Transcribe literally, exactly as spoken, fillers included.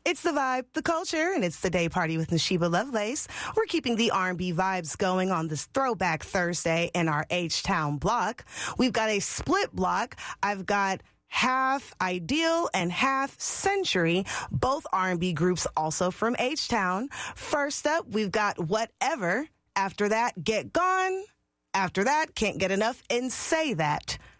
It's the vibe, the culture, and it's the day party with Nashiba Lovelace. We're keeping the R and B vibes going on this Throwback Thursday in our H-Town block. We've got a split block. I've got half Ideal and half Century, both R and B groups also from H-Town. First up, we've got Whatever. After that, Get Gone. After that, Can't Get Enough and Say That.